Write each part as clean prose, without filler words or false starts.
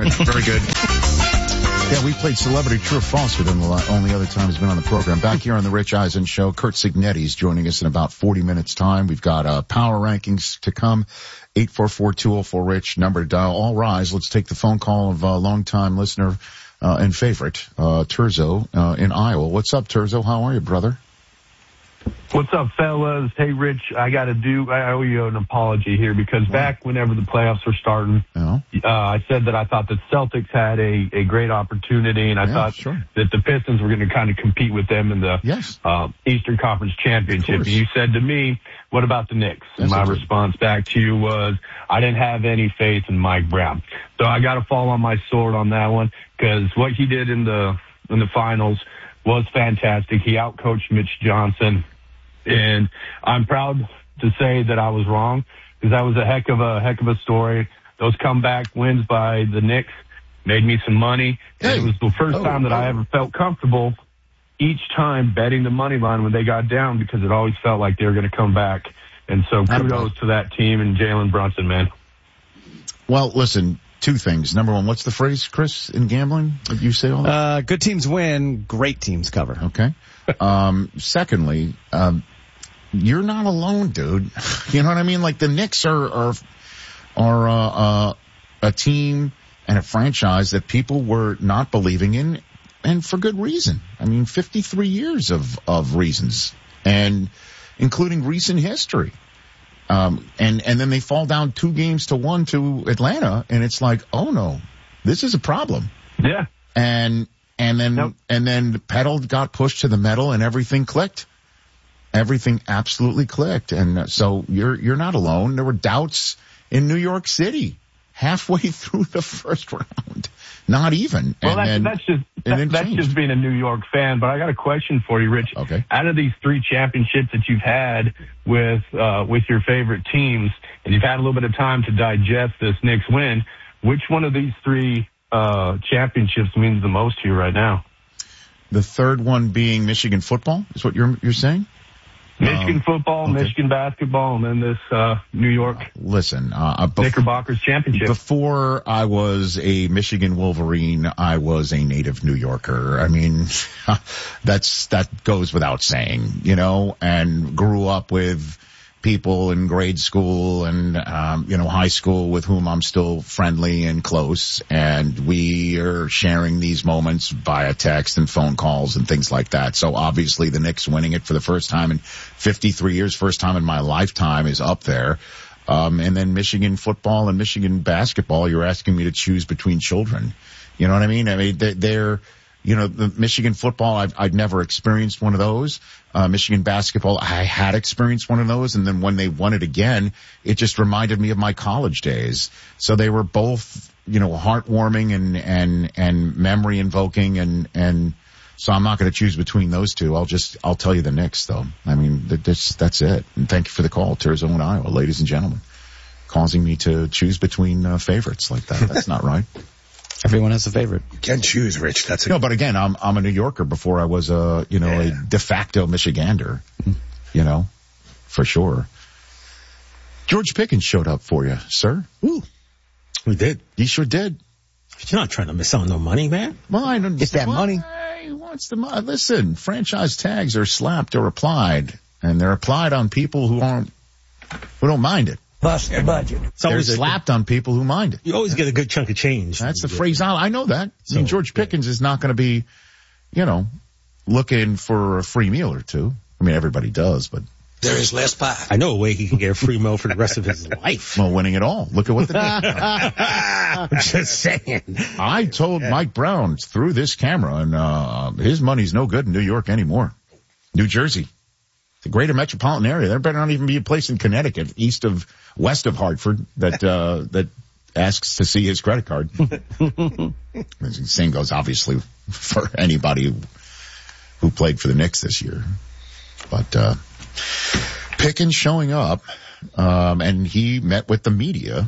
Rich. Very good. Yeah, we played Celebrity True or False with him the only other time he's been on the program. Back here on the Rich Eisen Show, Kurt Signetti's joining us in about 40 minutes time. We've got power rankings to come. 844-204-RICH, number to dial. All rise. Let's take the phone call of a longtime listener and favorite, Terzo in Iowa. What's up, Terzo? How are you, brother? What's up, fellas? Hey, Rich, I owe you an apology here because back whenever the playoffs were starting, I said that I thought the Celtics had a great opportunity, and I thought that the Pistons were going to kind of compete with them in the Eastern Conference Championship. And you said to me, what about the Knicks? And my response back to you was, I didn't have any faith in Mike Brown. So I got to fall on my sword on that one because what he did in the finals was fantastic. He outcoached Mitch Johnson. And I'm proud to say that I was wrong because that was a heck of a story. Those comeback wins by the Knicks made me some money. And it was the first time that I ever felt comfortable each time betting the money line when they got down because it always felt like they were going to come back. And so kudos to that team and Jalen Brunson, man. Well, listen, two things. Number one, what's the phrase, Chris, in gambling? Did you say all that? Good teams win, great teams cover. Okay. Secondly, you're not alone, dude. You know what I mean? Like the Knicks are a team and a franchise that people were not believing in, and for good reason. I mean, 53 years of reasons, and including recent history. And then they fall down 2-1 to Atlanta, and it's like, oh no, this is a problem. Yeah. And then the pedal got pushed to the metal and everything clicked. Everything absolutely clicked. And so you're not alone. There were doubts in New York City halfway through the first round. Not even. Well, that's just being a New York fan. But I got a question for you, Rich. Okay. Out of these 3 championships that you've had with your favorite teams, and you've had a little bit of time to digest this Knicks win, which one of these 3 championships means the most to you right now? The third one being Michigan football is what you're saying? Michigan football, Michigan basketball, and then this New York Knickerbockers championship. Before I was a Michigan Wolverine, I was a native New Yorker. I mean, that goes without saying, you know, and grew up with people in grade school and, high school with whom I'm still friendly and close. And we are sharing these moments via text and phone calls and things like that. So obviously the Knicks winning it for the first time in 53 years, first time in my lifetime, is up there. And then Michigan football and Michigan basketball, you're asking me to choose between children. You know what I mean? I mean, they're the Michigan football, I'd never experienced one of those. Michigan basketball, I had experienced one of those. And then when they won it again, it just reminded me of my college days. So they were both, heartwarming and memory invoking. And so I'm not going to choose between those two. I'll tell you the Knicks though. I mean, that's it. And thank you for the call, Terzo in Iowa, ladies and gentlemen, causing me to choose between favorites like that. That's not right. Everyone has a favorite. You can choose, Rich. That's it. No, but again, I'm a New Yorker before I was a de facto Michigander, for sure. George Pickens showed up for you, sir. Ooh, we did. He sure did. You're not trying to miss out on no money, man. Well, I don't. Get that money. He wants the money. Listen, franchise tags are slapped or applied, and they're applied on people who don't mind it. Bust the budget. They're slapped on people who mind it. You always get a good chunk of change. That's the phrase. I know that. So, George Pickens is not going to be, looking for a free meal or two. I mean, everybody does, but. There is less pie. I know a way he can get a free meal for the rest of his life. Well, winning it all. Look at what the I'm just saying. I told Mike Brown through this camera, and his money's no good in New York anymore. New Jersey. The greater metropolitan area. There better not even be a place in Connecticut, west of Hartford, that asks to see his credit card. The same goes obviously for anybody who played for the Knicks this year. But Pickens showing up, and he met with the media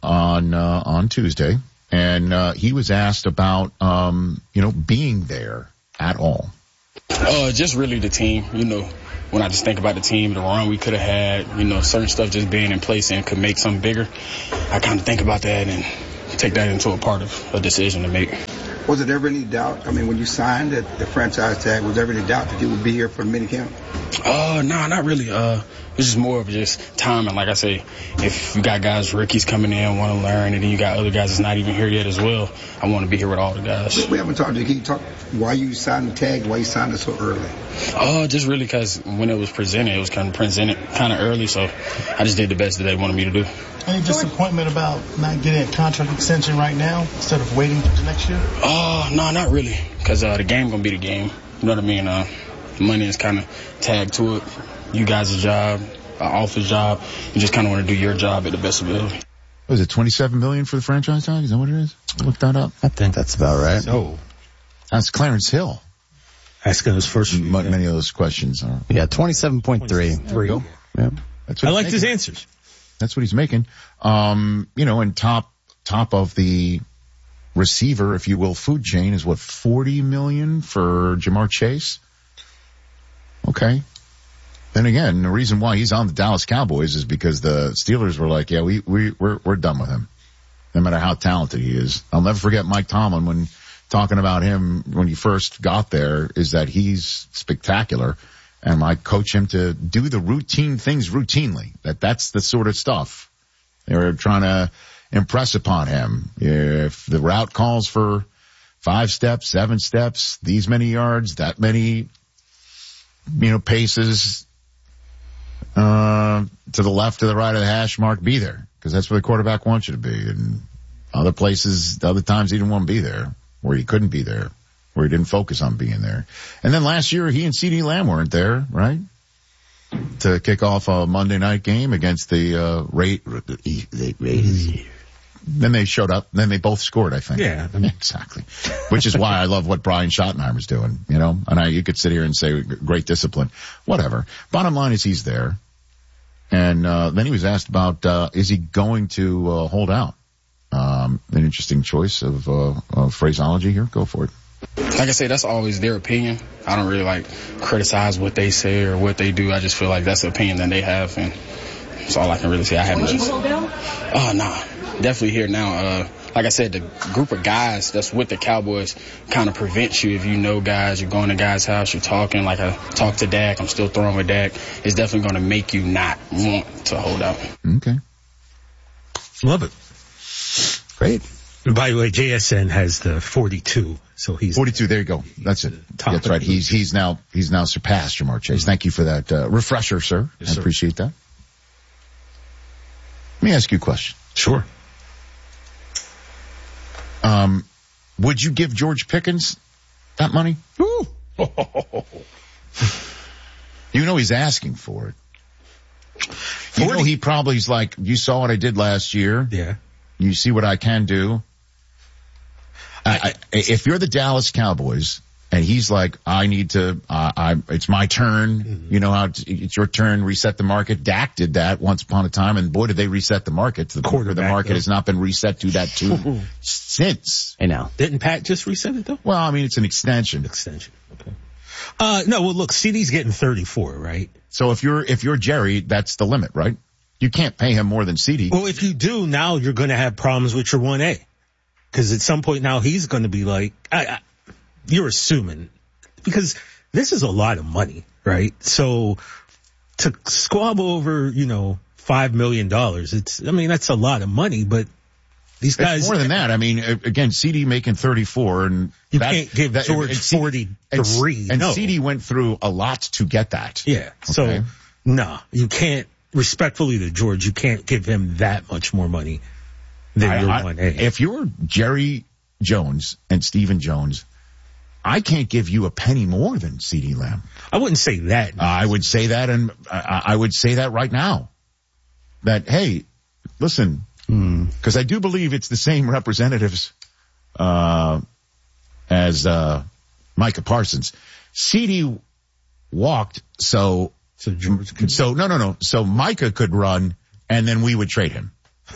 on Tuesday, and he was asked about being there at all. Just really the team, when I just think about the team, the run we could have had, certain stuff just being in place and could make something bigger. I kind of think about that and, take that into a part of a decision to make. Was it ever any doubt? I mean, when you signed the franchise tag, was there ever any doubt that you would be here for minicamp? No, not really. It's just more of just timing. Like I say, if you got guys, rookies coming in, want to learn, and then you got other guys that's not even here yet as well, I want to be here with all the guys. We haven't talked to you. Can you talk why you signed the tag, why you signed it so early? Just really because when it was presented, it was kind of early, so I just did the best that they wanted me to do. Any disappointment about not getting a contract extension right now instead of waiting until next year? No, not really, because the game going to be the game. You know what I mean? Money is kind of tagged to it. You guys' job, office job. You just kind of want to do your job at the best ability. Was it $27 million for the franchise tag? Is that what it is? Look that up. I think that's about right. So that's Clarence Hill. Asking those first many of those questions are. Yeah, 27.3. Yeah. That's what I liked his answers. That's what he's making. And top of the receiver, if you will, food chain is what, $40 million for Jamar Chase? Okay. Then again, the reason why he's on the Dallas Cowboys is because the Steelers were like, yeah, we're done with him. No matter how talented he is. I'll never forget Mike Tomlin when talking about him when he first got there is that he's spectacular. And I coach him to do the routine things routinely. That's the sort of stuff they were trying to impress upon him. If the route calls for 5 steps, 7 steps, these many yards, that many, paces, to the left, to the right of the hash mark, be there. Because that's where the quarterback wants you to be. And other places, other times he didn't want to be there, or he couldn't be there, where he didn't focus on being there. And then last year, he and CeeDee Lamb weren't there, right? To kick off a Monday night game against the Raiders. Then they showed up, and then they both scored, I think. Yeah. Exactly. Which is why I love what Brian Schottenheimer's doing, And you could sit here and say, great discipline. Whatever. Bottom line is he's there. And then he was asked about, is he going to hold out? An interesting choice of phraseology here. Go for it. Like I say, that's always their opinion. I don't really criticize what they say or what they do. I just feel like that's the opinion that they have, and that's all I can really say. I haven't. Would you hold down? Nah, definitely here now. Like I said, the group of guys that's with the Cowboys kind of prevents you if you know guys. You're going to guys' house, you're talking. Like I talked to Dak, I'm still throwing with Dak. It's definitely going to make you not want to hold out. Okay. Love it. Great. By the way, JSN has the 42, so he's 42. There you go. That's it. That's right. He's now surpassed Jamar Chase. Thank you for that refresher, sir. Yes, sir. I appreciate that. Let me ask you a question. Sure. Would you give George Pickens that money? Ooh. He's asking for it. He probably's like, you saw what I did last year. Yeah. You see what I can do. If you're the Dallas Cowboys and he's like, I need to, it's my turn. Mm-hmm. You know how it's your turn. Reset the market. Dak did that once upon a time, and boy, did they reset the market. The market has not been reset to that tune since. I know. Didn't Pat just reset it though? Well, I mean, it's an extension. Okay. No. Well, look, CeeDee's getting 34, right? So if you're Jerry, that's the limit, right? You can't pay him more than CeeDee. Well, if you do, now you're going to have problems with your 1A. Because at some point now he's going to be like, you're assuming, because this is a lot of money, right? So to squabble over, $5 million, that's a lot of money, but these guys. It's more than that. I mean, again, CeeDee making 34 and you can't give George 43. And CeeDee went through a lot to get that. Yeah. Okay. So no, you can't. Respectfully to George, you can't give him that much more money than your 1A. If you're Jerry Jones and Stephen Jones, I can't give you a penny more than CeeDee Lamb. I wouldn't say that. I would say that, and I would say that right now. That, hey, listen, because I do believe it's the same representatives as Micah Parsons. CeeDee walked, So Micah could run, and then we would trade him.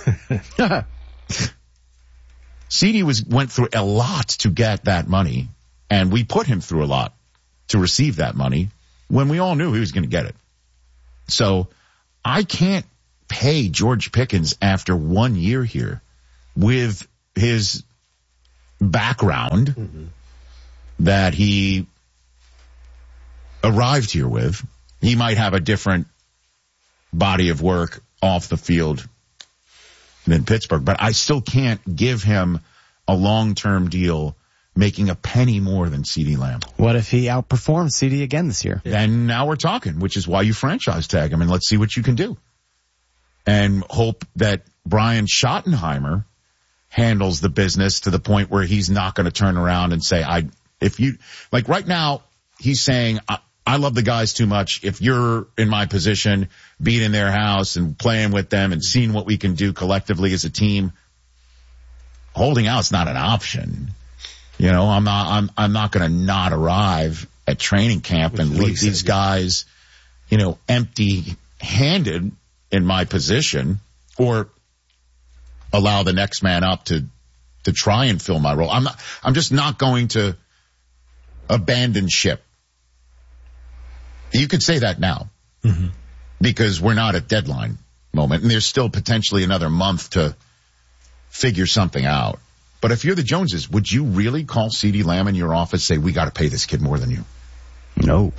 CeeDee went through a lot to get that money, and we put him through a lot to receive that money when we all knew he was going to get it. So I can't pay George Pickens after 1 year here with his background that he arrived here with, he might have a different body of work off the field than Pittsburgh, but I still can't give him a long-term deal making a penny more than CeeDee Lamb. What if he outperforms CeeDee again this year? Then now we're talking, which is why you franchise tag him, and let's see what you can do. And hope that Brian Schottenheimer handles the business to the point where he's not going to turn around and say, right now, he's saying, I love the guys too much. If you're in my position, being in their house and playing with them and seeing what we can do collectively as a team, holding out's not an option. You know, I'm not going to not arrive at training camp and leave these guys, empty-handed in my position, or allow the next man up to try and fill my role. I'm just not going to abandon ship. You could say that now because we're not at deadline moment and there's still potentially another month to figure something out. But if you're the Joneses, would you really call CeeDee Lamb in your office, say, we got to pay this kid more than you? No.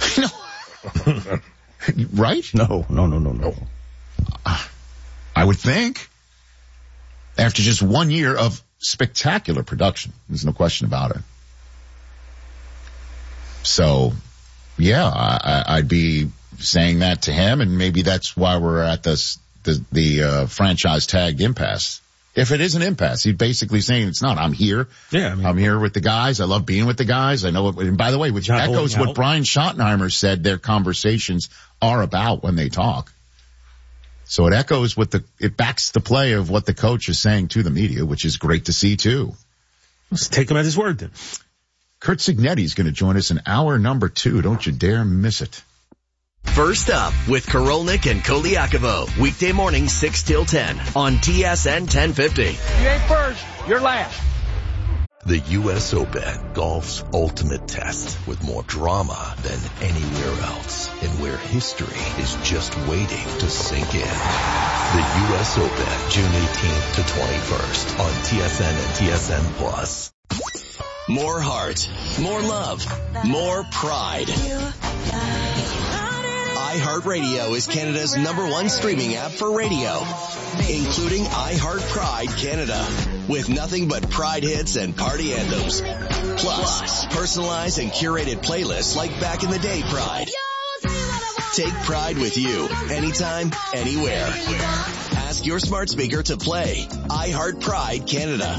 Right? No. I would think after just 1 year of spectacular production, there's no question about it. So, yeah, I'd be saying that to him, and maybe that's why we're at the franchise tagged impasse. If it is an impasse, he's basically saying it's not. I'm here. Yeah, I'm here with the guys. I love being with the guys. I know it. And by the way, which echoes what Brian Schottenheimer said their conversations are about when they talk. So it echoes it backs the play of what the coach is saying to the media, which is great to see too. Let's take him at his word then. Kurt Signetti is going to join us in hour number 2. Don't you dare miss it. First Up with Korolnik and Koliakovo. Weekday morning 6 till 10 on TSN 1050. You ain't first, you're last. The U.S. Open, golf's ultimate test, with more drama than anywhere else, and where history is just waiting to sink in. The U.S. Open, June 18th to 21st on TSN and TSN Plus. More heart, more love, more pride. iHeartRadio is Canada's #1 streaming app for radio, including iHeart Pride Canada, with nothing but Pride hits and party anthems. Plus, personalized and curated playlists like Back in the Day Pride. Take Pride with you, anytime, anywhere. Ask your smart speaker to play iHeart Pride Canada.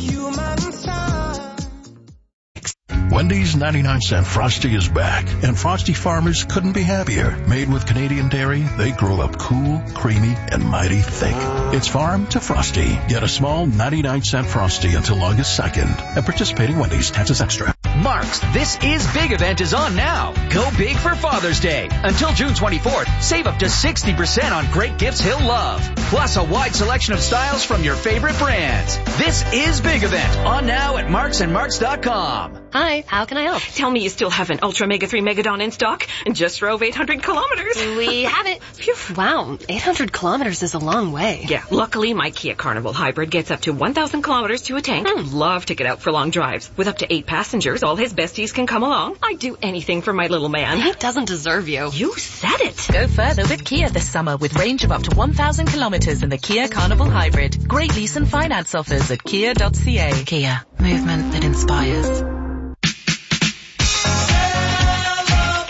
Wendy's 99-cent Frosty is back, and Frosty farmers couldn't be happier. Made with Canadian dairy, they grow up cool, creamy, and mighty thick. It's farm to Frosty. Get a small 99-cent Frosty until August 2nd at participating Wendy's. Taxes extra. Mark's This Is Big event is on now. Go big for Father's Day. Until June 24th, save up to 60% on great gifts he'll love. Plus a wide selection of styles from your favorite brands. This Is Big event on now at marksandmarks.com. Hi, how can I help? Tell me you still have an Ultra Mega 3 Megadon in stock and just drove 800 kilometers. We have it. Phew. Wow, 800 kilometers is a long way. Yeah, luckily my Kia Carnival Hybrid gets up to 1,000 kilometers to a tank. Love to get out for long drives. With up to 8 passengers, all his besties can come along. I'd do anything for my little man. He doesn't deserve you. You said it. Go further with Kia this summer with range of up to 1,000 kilometers in the Kia Carnival Hybrid. Great lease and finance offers at kia.ca. Kia, movement that inspires.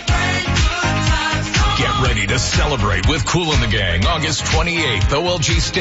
Get ready to celebrate with Kool and the Gang August 28th, OLG Stadium.